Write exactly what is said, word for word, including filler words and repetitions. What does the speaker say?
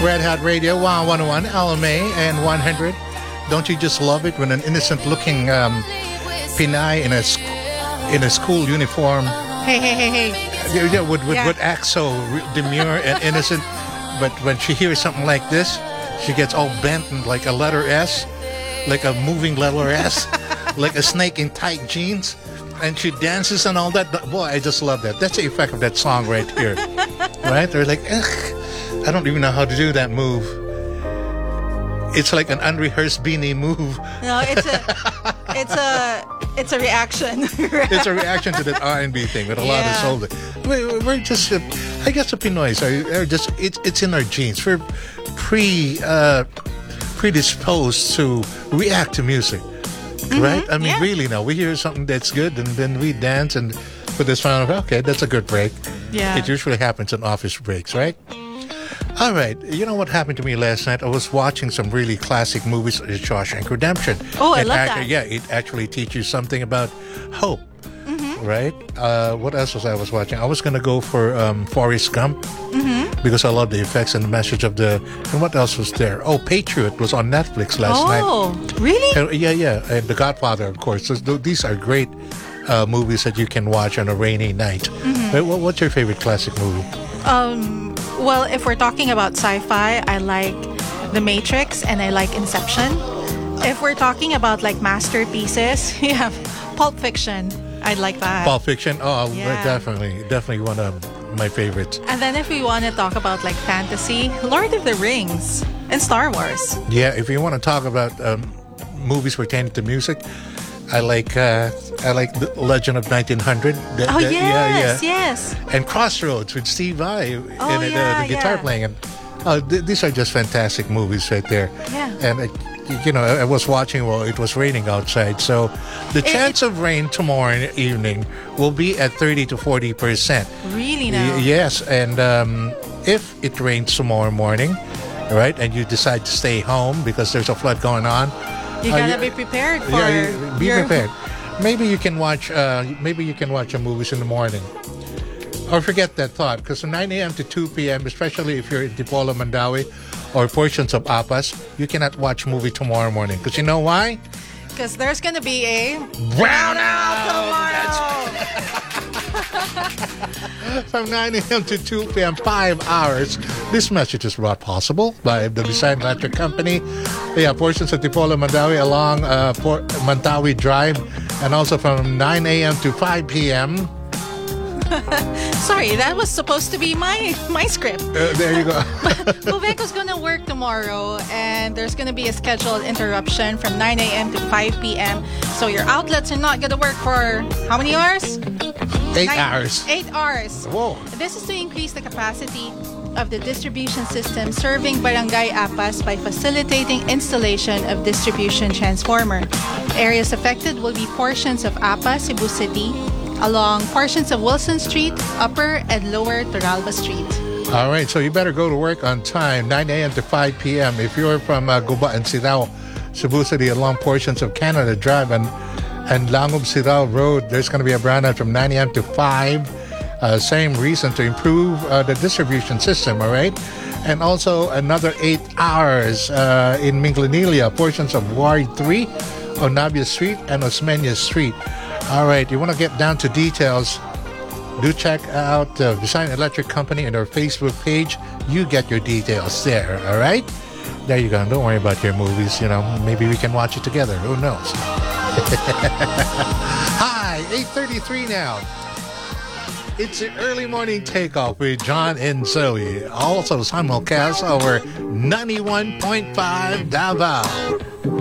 Red Hat Radio, Wow one oh one, L M A, and one hundred. Don't you just love it when an innocent-looking um, Pinay in a sc- in a school uniform, Hey, hey, hey, hey. yeah, yeah, would, would, Yeah. would act so re- demure and innocent, but when she hears something like this, she gets all bent and like a letter S, like a moving letter S, like a snake in tight jeans, and she dances and all that. But boy, I just love that. That's the effect of that song right here, right? They're like, ugh, I don't even know how to do that move. It's like an unrehearsed beanie move. No, it's a, it's a, it's a reaction. It's a reaction to that R and B thing with a lot of Yeah. soul. We, we're just, uh, I guess the Pinoys are, are just, it's it's in our genes. We're pre uh, predisposed to react to music, right? I mean, yeah. really now, we hear something that's good and then we dance and put this sound of, okay, that's a good break. Yeah. It usually happens in office breaks, right? All right. You know what happened to me last night? I was watching some really classic movies, uh, Shawshank Redemption. Oh, I And love act- that. Yeah, it actually teaches something about hope, Mm-hmm. right? Uh, what else was I was watching? I was going to go for um, Forrest Gump Mm-hmm. because I love the effects and the message of the... And what else was there? Oh, Patriot was on Netflix last night. Oh, really? Uh, yeah, yeah. And The Godfather, of course. So th- these are great uh, movies that you can watch on a rainy night. Mm-hmm. Wait, what, what's your favorite classic movie? Um, well, if we're talking about sci-fi, I like The Matrix and I like Inception. If we're talking about like masterpieces, we have Pulp Fiction. I like that. Pulp Fiction. Oh, Yeah. definitely, definitely one of my favorites. And then if we want to talk about like fantasy, Lord of the Rings and Star Wars. Yeah, if you want to talk about um, movies pertaining to music, I like uh, I like The Legend of nineteen hundred. The- Oh, the- yes, yes. And Crossroads with Steve Vai Oh, and uh, yeah, the guitar yeah. playing. And uh, th- these are just fantastic movies right there. Yeah. And uh, you know, I was watching while it was raining outside, so the It- chance of rain tomorrow evening will be at thirty to forty percent. Really now. Y- yes, and um, if it rains tomorrow morning, right, and you decide to stay home because there's a flood going on, You uh, gotta you- be prepared for yeah, you- be your- prepared. Maybe you can watch. Uh, maybe you can watch your movies in the morning, or forget that thought. Because from nine a.m. to two p.m., especially if you're in Dipolo, Mandawi, or portions of Apas, you cannot watch movie tomorrow morning. Because you know why? Because there's gonna be a Brownout tomorrow. From nine a.m. to two p.m., five hours. This message is brought possible by the Design Electric Company. Yeah, portions of Dipolo, Mandawi along uh, Port Mandawi Drive, and also from nine a.m. to five p.m. Sorry, that was supposed to be my my script. Uh, there you go. Moveco's gonna work tomorrow, and there's gonna be a scheduled interruption from nine a.m. to five p.m. So your outlets are not gonna work for how many hours? Eight Nine- hours. Eight hours. Whoa. This is to increase the capacity of the distribution system serving Barangay Apas by facilitating installation of distribution transformer. Areas affected will be portions of Apas, Cebu City, along portions of Wilson Street, Upper and Lower Turalba Street. All right, so you better go to work on time, nine a.m. to five p.m. If you're from uh, Guba and Sirao, Cebu City, along portions of Canada Drive and, and Langob Sirao Road, there's going to be a brownout from nine a.m. to five. Uh, same reason to improve uh, the distribution system, all right? And also another eight hours uh, in Minglanilla, portions of Ward three, Onabia Street, and Osmeña Street. All right, you want to get down to details, do check out the Design Electric Company and their Facebook page. You get your details there, all right? There you go. Don't worry about your movies. You know, maybe we can watch it together. Who knows? Hi, eight thirty-three now. It's the early morning takeoff with John and Zoe. Also simulcast over ninety-one point five Davao.